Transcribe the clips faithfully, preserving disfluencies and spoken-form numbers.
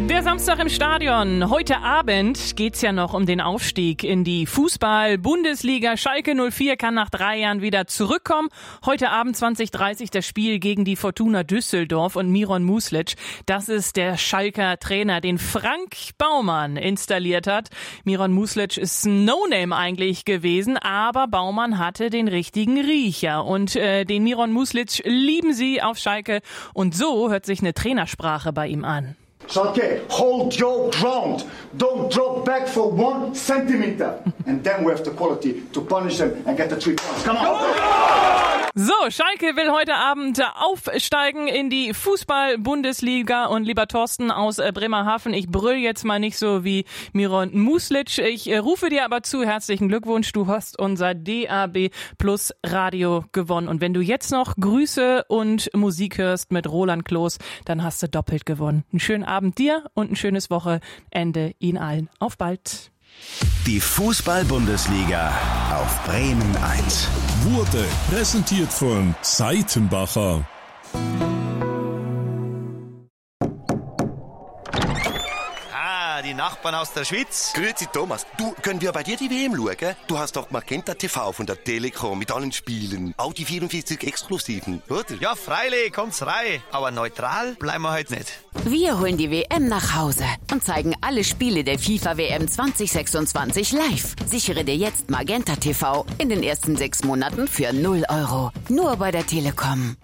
Der Samstag im Stadion. Heute Abend geht's ja noch um den Aufstieg in die Fußball-Bundesliga. Schalke null vier kann nach drei Jahren wieder zurückkommen. Heute Abend zwanzig Uhr dreißig das Spiel gegen die Fortuna Düsseldorf und Miron Muslic. Das ist der Schalker Trainer, den Frank Baumann installiert hat. Miron Muslic ist ein No-Name eigentlich gewesen, aber Baumann hatte den richtigen Riecher. Und äh, den Miron Muslic lieben sie auf Schalke. Und so hört sich eine Trainersprache bei ihm an. Schalke, hold your ground. Don't drop back for one centimeter. And then we have the quality to punish them and get the three points. Come on. So, Schalke will heute Abend aufsteigen in die Fußball-Bundesliga. Und lieber Thorsten aus Bremerhaven, ich brüll jetzt mal nicht so wie Miron Muslic. Ich äh, rufe dir aber zu, herzlichen Glückwunsch. Du hast unser D A B Plus Radio gewonnen. Und wenn du jetzt noch Grüße und Musik hörst mit Roland Kloß, dann hast du doppelt gewonnen. Einen schönen Abend dir und ein schönes Wochenende Ihnen allen. Auf bald. Die Fußball-Bundesliga auf Bremen eins. Wurde präsentiert von Seitenbacher. Ah, die Nachbarn aus der Schweiz. Grüezi Thomas, du, können wir bei dir die W M schauen? Du hast doch Magenta T V von der Telekom mit allen Spielen. Auch die vierundvierzig Exklusiven, oder? Ja, freilich, kommt's rein. Aber neutral bleiben wir heute nicht. Wir holen die W M nach Hause und zeigen alle Spiele der FIFA W M zwanzig sechsundzwanzig live. Sichere dir jetzt Magenta T V in den ersten sechs Monaten für null Euro. Nur bei der Telekom.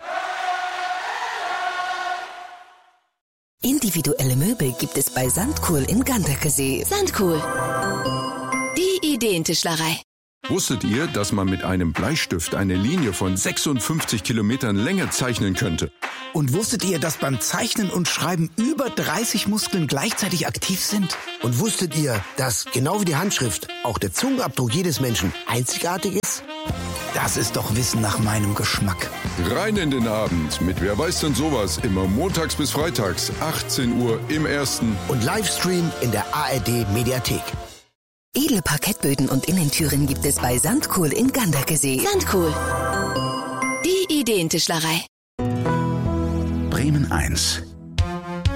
Individuelle Möbel gibt es bei Sandkohl in Ganderkesee. Sandkohl. Die Ideentischlerei. Wusstet ihr, dass man mit einem Bleistift eine Linie von sechsundfünfzig Kilometern Länge zeichnen könnte? Und wusstet ihr, dass beim Zeichnen und Schreiben über dreißig Muskeln gleichzeitig aktiv sind? Und wusstet ihr, dass genau wie die Handschrift auch der Zungenabdruck jedes Menschen einzigartig ist? Das ist doch Wissen nach meinem Geschmack. Rein in den Abend mit Wer weiß denn sowas, immer montags bis freitags, achtzehn Uhr im Ersten. Und Livestream in der A R D Mediathek. Edle Parkettböden und Innentüren gibt es bei Sandkohl in Ganderkesee. Sandkohl. Die Ideentischlerei. Bremen eins.